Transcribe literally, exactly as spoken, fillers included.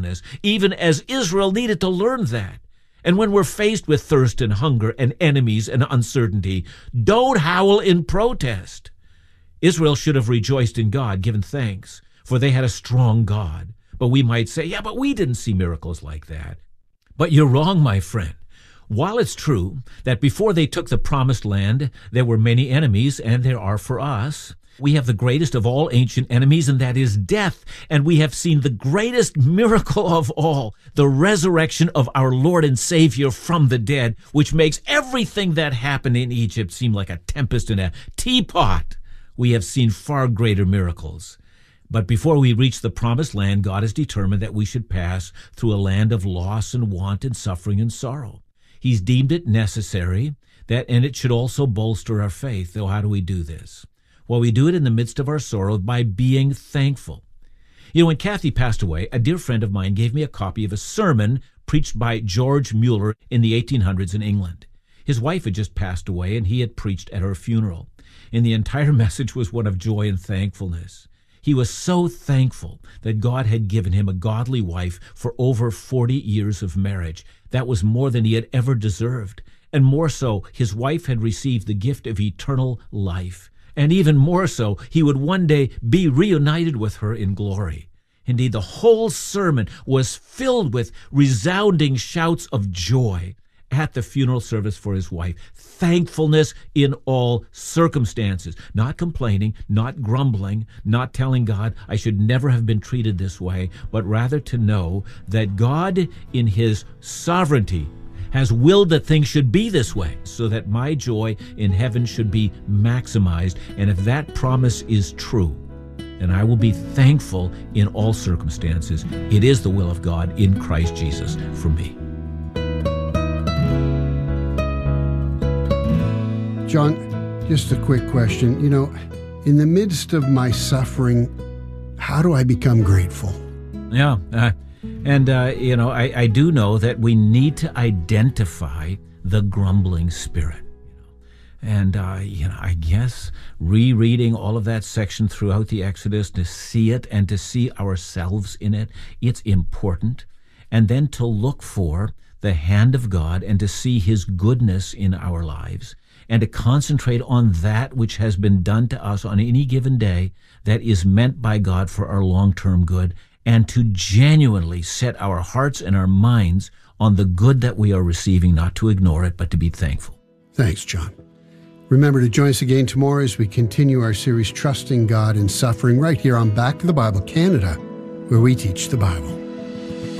thankfulness, even as Israel needed to learn that. And when we're faced with thirst and hunger and enemies and uncertainty, don't howl in protest. Israel should have rejoiced in God, given thanks, for they had a strong God. But we might say, yeah, but we didn't see miracles like that. But you're wrong, my friend. While it's true that before they took the promised land, there were many enemies, and there are for us, we have the greatest of all ancient enemies, and that is death. And we have seen the greatest miracle of all, the resurrection of our Lord and Savior from the dead, which makes everything that happened in Egypt seem like a tempest in a teapot. We have seen far greater miracles. But before we reach the promised land, God has determined that we should pass through a land of loss and want and suffering and sorrow. He's deemed it necessary, that, and it should also bolster our faith. So how do we do this? Well, we do it in the midst of our sorrow by being thankful. You know, when Kathy passed away, a dear friend of mine gave me a copy of a sermon preached by George Mueller in the eighteen hundreds in England. His wife had just passed away, and he had preached at her funeral. And the entire message was one of joy and thankfulness. He was so thankful that God had given him a godly wife for over forty years of marriage. That was more than he had ever deserved. And more so, his wife had received the gift of eternal life. And even more so, he would one day be reunited with her in glory. Indeed, the whole sermon was filled with resounding shouts of joy at the funeral service for his wife. Thankfulness in all circumstances. Not complaining, not grumbling, not telling God, I should never have been treated this way, but rather to know that God, in his sovereignty, has willed that things should be this way, so that my joy in heaven should be maximized. And if that promise is true, then I will be thankful in all circumstances. It is the will of God in Christ Jesus for me. John, just a quick question. You know, in the midst of my suffering, how do I become grateful? Yeah, uh, and, uh, you know, I, I do know that we need to identify the grumbling spirit. And, uh, you know, I guess rereading all of that section throughout the Exodus to see it and to see ourselves in it, it's important. And then to look for the hand of God and to see his goodness in our lives, and to concentrate on that which has been done to us on any given day that is meant by God for our long-term good, and to genuinely set our hearts and our minds on the good that we are receiving, not to ignore it, but to be thankful. Thanks, John. Remember to join us again tomorrow as we continue our series, Trusting God in Suffering, right here on Back to the Bible Canada, where we teach the Bible.